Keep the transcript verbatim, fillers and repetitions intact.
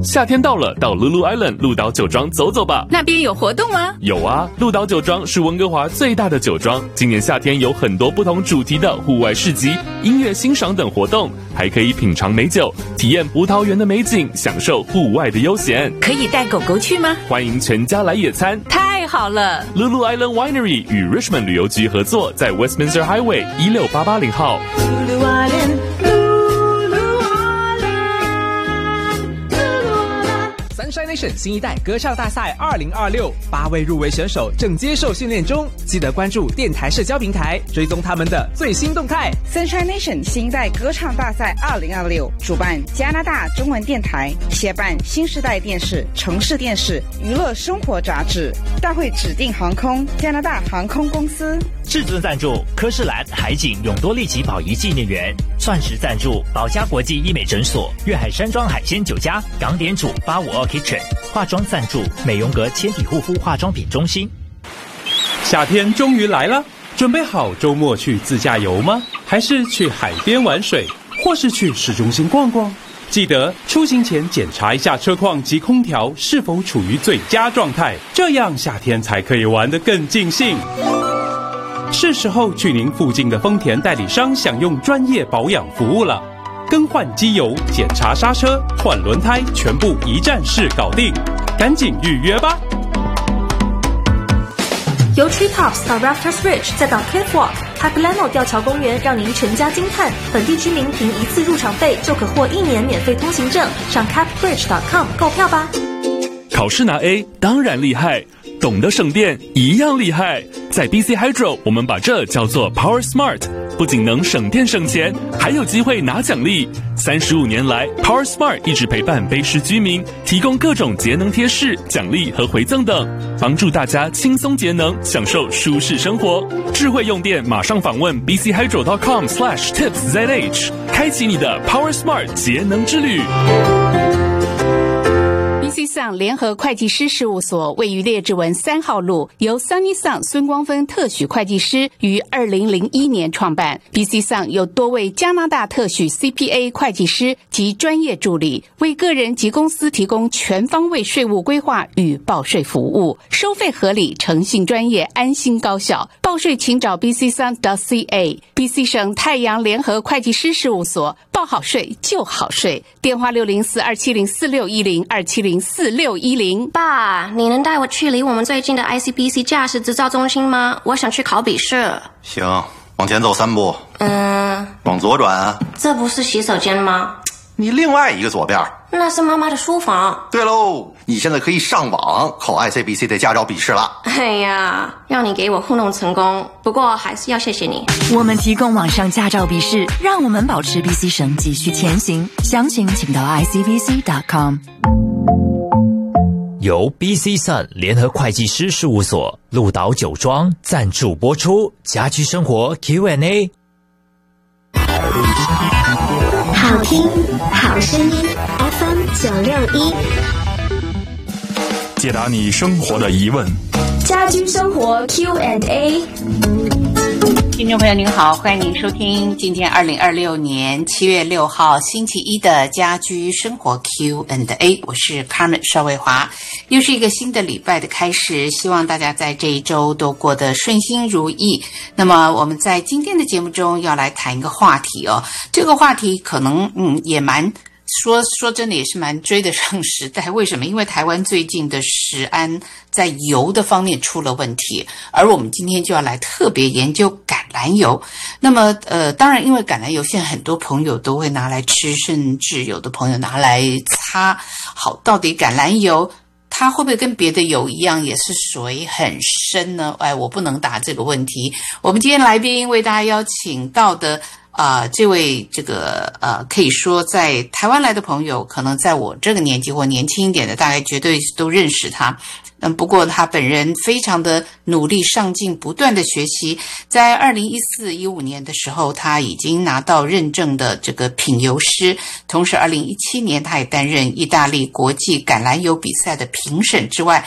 夏天到了，到 Lulu Island 鹿岛酒庄走走吧。 那边有活动吗？ 有啊，鹿岛酒庄是温哥华最大的酒庄，今年夏天有很多不同主题的户外市集、音乐欣赏等活动，还可以品尝美酒，体验葡萄园的美景，享受户外的悠闲。 可以带狗狗去吗？ 欢迎全家来野餐。 太好了 ！Lulu Island Winery 与 Richmond 旅游局合作，在 Westminster Highway 一六八八零号。Lulu Island。Sunshine Nation 新一代歌唱大赛二零二六，八位入围选手正接受训练中，记得关注电台社交平台，追踪他们的最新动态。 Sunshine Nation 新一代歌唱大赛二零二六，主办加拿大中文电台，协办新时代电视、城市电视、娱乐生活杂志，大会指定航空加拿大航空公司。 至尊赞助科士兰海景永多利奇宝仪纪念园，钻石赞助宝嘉国际医美诊所，粤海山庄海鲜酒家，港点主八五二 Kitchen， 化妆赞助美容阁纤体护肤化妆品中心。 夏天终于来了，准备好周末去自驾游吗？还是去海边玩水，或是去市中心逛逛？记得出行前检查一下车况及空调是否处于最佳状态，这样夏天才可以玩得更尽兴。是时候去您附近的丰田代理商享用专业保养服务了，更换机油、检查刹车、换轮胎，全部一站式搞定，赶紧预约吧！ 由 Treetops 到 Rafters Ridge， 再到 Cliff Walk、Capilano 吊桥公园，让您全家惊叹。本地居民凭一次入场费就可获一年免费通行证，上 cap bridge dot com 购票吧。 考试拿 A 当然厉害，懂得省电一样厉害。在 B C Hydro， 我们把这叫做 Power Smart， 不仅能省电省钱，还有机会拿奖励。三十五年来 ，Power Smart 一直陪伴卑诗居民，提供各种节能贴士、奖励和回赠等，帮助大家轻松节能，享受舒适生活。智慧用电，马上访问 b c hydro dot com slash tips z h， 开启你的 Power Smart 节能之旅。 B C Sun 联合会计师事务所位于列治文三号路，由 Sunny Sun 孙光芬特许会计师于二零零一年创办。B C Sun 有多位加拿大特许 C P A 会计师及专业助理，为个人及公司提供全方位税务规划与报税服务，收费合理，诚信专业，安心高效。报税请找 b c sun dot c a。 B C 省太阳联合会计师事务所，报好税就好税，电话六零四二七零四六一零二七零四六一零。 爸，你能带我去离我们最近的 I C B C 驾驶执照中心吗？我想去考笔试。 行，往前走三步。 嗯， 往左转啊。 这不是洗手间吗？ 你另外一个左边。 那是妈妈的书房。 对喽，你现在可以上网考 I C B C 的驾照笔试了。 哎呀，让你给我糊弄成功，不过还是要谢谢你。 我们提供网上驾照笔试，让我们保持 B C 省继续前行。详情请到 I C B C dot com。 由 B C Sun 联合会计师事务所、鹿岛酒庄赞助播出，家居生活 Q and A。 好听，好声音 ，F M 九六一， 解答你生活的疑问。 家居生活 Q and A。 听众朋友您好，欢迎您收听今天二零二六年七月六号星期一的家居生活 Q and A， 我是 Carmen 邵卫华。又是一个新的礼拜的开始，希望大家在这一周都过得顺心如意。那么我们在今天的节目中要来谈一个话题哦，这个话题可能嗯也蛮说说真的也是蛮追得上时代。为什么？因为台湾最近的食安在油的方面出了问题，而我们今天就要来特别研究橄榄油。那么呃，当然因为橄榄油现在很多朋友都会拿来吃，甚至有的朋友拿来擦。好，到底橄榄油它会不会跟别的油一样也是水很深呢？哎，我不能答这个问题。我们今天来宾为大家邀请到的啊、呃，这位这个呃，可以说在台湾来的朋友，可能在我这个年纪或年轻一点的，大概绝对都认识他。嗯，不过他本人非常的努力上进，不断的学习。在二零一四一五年的时候，他已经拿到认证的这个品油师，同时二零一七年他也担任意大利国际橄榄油比赛的评审之外，